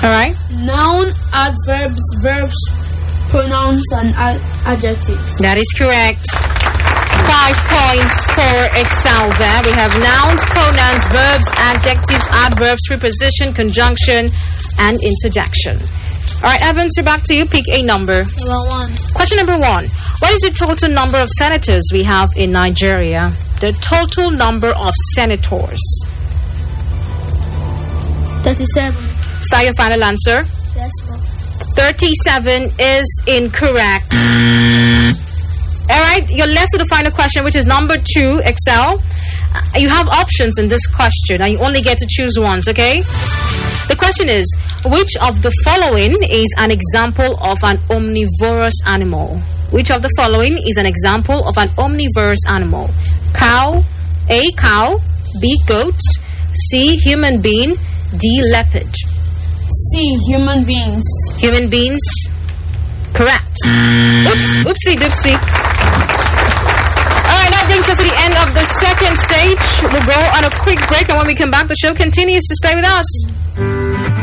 All right. Noun, adverbs, verbs, pronouns, and adjectives. That is correct. 5 points for Excel there. We have nouns, pronouns, verbs, adjectives, adverbs, preposition, conjunction, and interjection. All right, Evans, we're back to you. Pick a number. Number 1. Question number 1. What is the total number of senators we have in Nigeria? The total number of senators. 37. Is that your final answer? Yes, ma'am. 37 is incorrect. All right, you're left to the final question, which is number 2, Excel. You have options in this question, and you only get to choose once, okay? The question is, which of the following is an example of an omnivorous animal? Which of the following is an example of an omnivorous animal? Cow, A, cow, B, goat, C, human being, D, leopard. C, human beings. Human beings? Correct. Oops, oopsie doopsie. Alright, that brings us to the end of the second stage. We'll go on a quick break, and when we come back, the show continues, to stay with us.